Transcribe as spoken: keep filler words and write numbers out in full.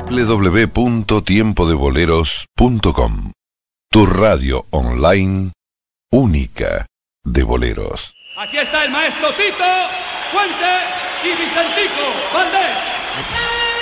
w w w punto tiempo de boleros punto com. Tu radio online única de boleros. Aquí está el maestro Tito, Puente y Vicentico Valdés.